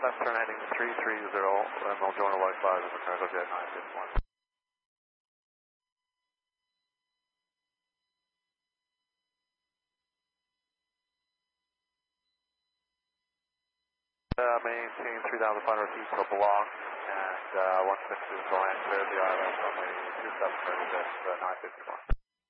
left turn heading 330, Mildura White Cloud with Cargo Jet 951. Maintain 3,500 feet per block, and 160 is going to the island runway 27 Cargo Jet 951.